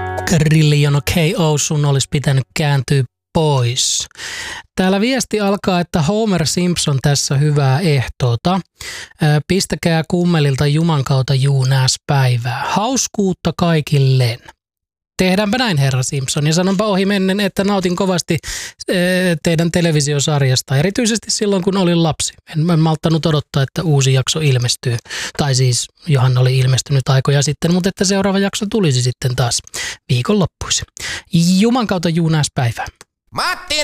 Grillion KO, sun olisi pitänyt kääntyä pois. Täällä viesti alkaa, että Homer Simpson tässä hyvää ehtoota. Pistäkää kummelilta Juman kautta päivää. Hauskuutta kaikilleen. Tehdäänpä näin, herra Simpson. Ja sanonpa ohi mennen, että nautin kovasti teidän televisiosarjasta. Erityisesti silloin, kun olin lapsi. En malttanut odottaa, että uusi jakso ilmestyy. Tai siis johan oli ilmestynyt aikoja sitten, mutta että seuraava jakso tulisi sitten taas viikonloppuisin. Juman kautta päivää.